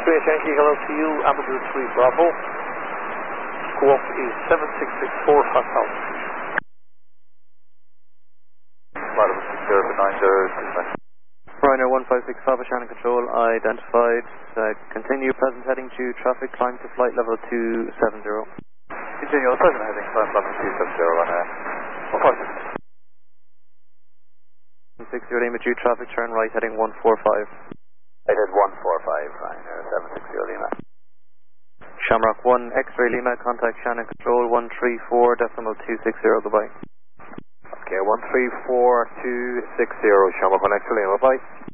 X-ray Yankee, hello to you, Amadou 3 Bravo. Squawk is 7664 Hot House. Model 609029. Ryanair 156 Papa Shannon Control, identified. Continue present heading to traffic, climb to flight level 270. Continue present heading, climb level 270 on 156. 60 Lima Due traffic, turn right heading 145. I did 145, Ryanair 760 Lima. Shamrock 1 X-ray Lima, contact Shannon Control 134.260, goodbye. Okay, 134.260, Shamrock 1 X-ray Lima, bye.